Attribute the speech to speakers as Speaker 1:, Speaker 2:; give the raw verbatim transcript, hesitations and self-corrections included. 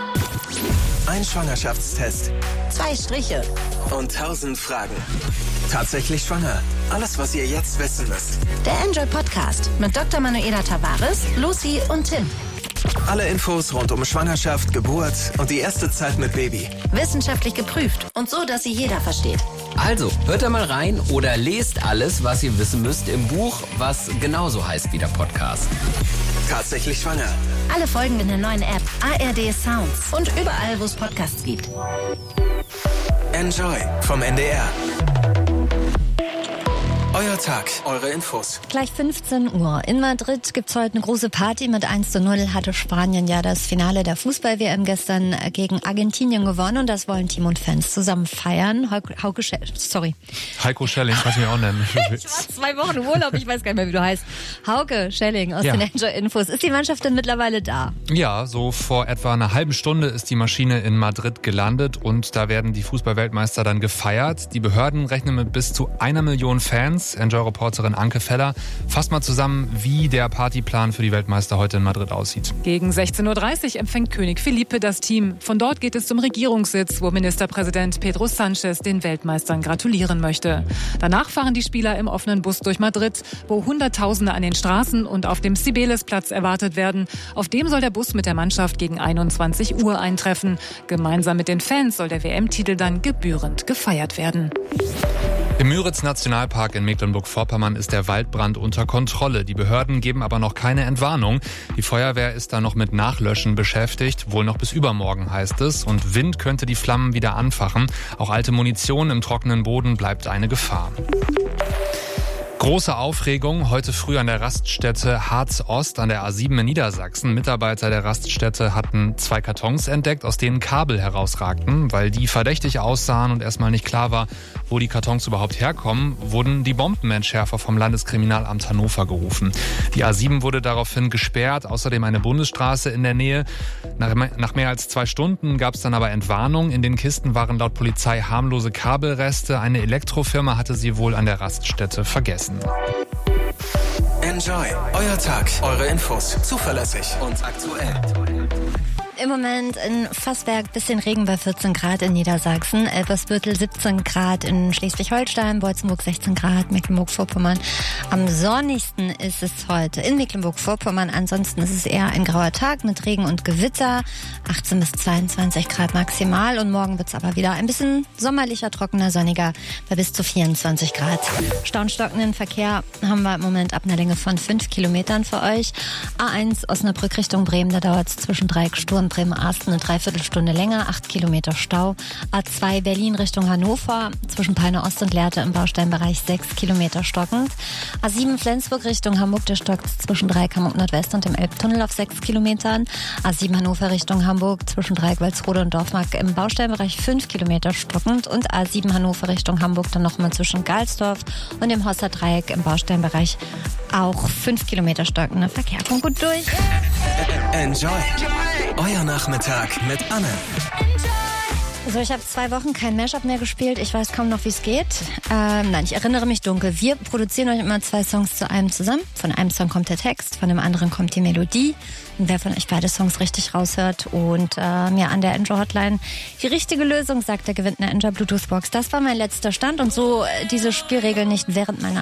Speaker 1: Ein Schwangerschaftstest.
Speaker 2: Zwei Striche.
Speaker 1: Und tausend Fragen. Tatsächlich schwanger. Alles, was ihr jetzt wissen müsst.
Speaker 2: Der Enjoy Podcast mit Doktor Manuela Tavares, Lucy und Tim.
Speaker 1: Alle Infos rund um Schwangerschaft, Geburt und die erste Zeit mit Baby.
Speaker 2: Wissenschaftlich geprüft und so, dass sie jeder versteht.
Speaker 3: Also, hört da mal rein oder lest alles, was ihr wissen müsst im Buch, was genauso heißt wie der Podcast.
Speaker 1: Tatsächlich schwanger.
Speaker 2: Alle Folgen in der neuen App A R D Sounds und überall, wo es Podcasts gibt.
Speaker 1: Enjoy vom N D R. Euer Tag, eure Infos.
Speaker 4: Gleich fünfzehn Uhr. In Madrid gibt's heute eine große Party. Mit eins zu null hatte Spanien ja das Finale der Fußball-W M gestern gegen Argentinien gewonnen. Und das wollen Team und Fans zusammen feiern. Hauke, Hauke Schell, sorry.
Speaker 5: Heiko Schelling, kannst du mich auch nennen.
Speaker 4: Ich war zwei Wochen im Urlaub, ich weiß gar nicht mehr, wie du heißt. Hauke Schelling aus
Speaker 5: ja.
Speaker 4: den Enjoy Infos. Ist die Mannschaft denn mittlerweile da?
Speaker 5: Ja, so vor etwa einer halben Stunde ist die Maschine in Madrid gelandet und da werden die Fußball-Weltmeister dann gefeiert. Die Behörden rechnen mit bis zu einer Million Fans. Enjoy-Reporterin Anke Feller fasst mal zusammen, wie der Partyplan für die Weltmeister heute in Madrid aussieht.
Speaker 6: Gegen sechzehn Uhr dreißig empfängt König Felipe das Team. Von dort geht es zum Regierungssitz, wo Ministerpräsident Pedro Sánchez den Weltmeistern gratulieren möchte. Danach fahren die Spieler im offenen Bus durch Madrid, wo Hunderttausende an den Straßen und auf dem Cibeles-Platz erwartet werden. Auf dem soll der Bus mit der Mannschaft gegen einundzwanzig Uhr eintreffen. Gemeinsam mit den Fans soll der W M-Titel dann gebührend gefeiert werden.
Speaker 5: Im Müritz-Nationalpark in Mecklenburg-Vorpommern ist der Waldbrand unter Kontrolle. Die Behörden geben aber noch keine Entwarnung. Die Feuerwehr ist da noch mit Nachlöschen beschäftigt, wohl noch bis übermorgen heißt es. Und Wind könnte die Flammen wieder anfachen. Auch alte Munition im trockenen Boden bleibt eine Gefahr. Große Aufregung heute früh an der Raststätte Harz-Ost an der A sieben in Niedersachsen. Mitarbeiter der Raststätte hatten zwei Kartons entdeckt, aus denen Kabel herausragten. Weil die verdächtig aussahen und erstmal nicht klar war, wo die Kartons überhaupt herkommen, wurden die Bombenentschärfer vom Landeskriminalamt Hannover gerufen. Die A sieben wurde daraufhin gesperrt, außerdem eine Bundesstraße in der Nähe. Nach, nach mehr als zwei Stunden gab es dann aber Entwarnung. In den Kisten waren laut Polizei harmlose Kabelreste. Eine Elektrofirma hatte sie wohl an der Raststätte vergessen.
Speaker 1: Enjoy. Euer Tag, eure Infos. Zuverlässig und aktuell.
Speaker 4: Im Moment in Fassberg bisschen Regen bei vierzehn Grad in Niedersachsen, Elbersviertel siebzehn Grad in Schleswig-Holstein, Beutzenburg sechzehn Grad, Mecklenburg-Vorpommern. Am sonnigsten ist es heute in Mecklenburg-Vorpommern. Ansonsten ist es eher ein grauer Tag mit Regen und Gewitter. achtzehn bis zweiundzwanzig Grad maximal und morgen wird es aber wieder ein bisschen sommerlicher, trockener, sonniger bei bis zu vierundzwanzig Grad. Staunstockenden Verkehr haben wir im Moment ab einer Länge von fünf Kilometern für euch. A eins Osnabrück Richtung Bremen, da dauert es zwischen Dreieck Sturm Bremen-Asten eine Dreiviertelstunde länger, acht Kilometer Stau. A zwei Berlin Richtung Hannover, zwischen Peine Ost und Lehrte im Bausteinbereich sechs Kilometer stockend. A sieben Flensburg Richtung Hamburg, der stockt zwischen Dreieck Hamburg Nordwest und dem Elbtunnel auf sechs Kilometern. A sieben Hannover Richtung Hamburg, zwischen Dreieck Walsrode und Dorfmark im Bausteinbereich fünf Kilometer stockend. Und A sieben Hannover Richtung Hamburg dann nochmal zwischen Galsdorf und dem Hosser Dreieck im Bausteinbereich auch fünf Kilometer stockender Verkehr. Kommt gut durch.
Speaker 1: Enjoy. Euer Nachmittag mit Anne.
Speaker 4: So, ich habe zwei Wochen kein Mashup mehr gespielt. Ich weiß kaum noch, wie es geht. Ähm, nein, ich erinnere mich dunkel. Wir produzieren euch immer zwei Songs zu einem zusammen. Von einem Song kommt der Text, von dem anderen kommt die Melodie. Und wer von euch beide Songs richtig raushört und äh, mir an der Enjoy Hotline die richtige Lösung sagt, der gewinnt eine Enjoy Bluetooth Box. Das war mein letzter Stand und so äh, diese Spielregeln nicht während meiner